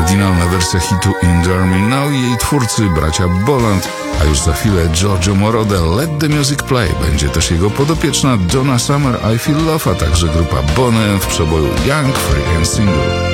oryginalna wersja hitu Endure Me Now i jej twórcy bracia Boland, a już za chwilę Giorgio Moroder Let the Music Play. Będzie też jego podopieczna Donna Summer I Feel Love, a także grupa Bonham w przeboju Young, Free and Single.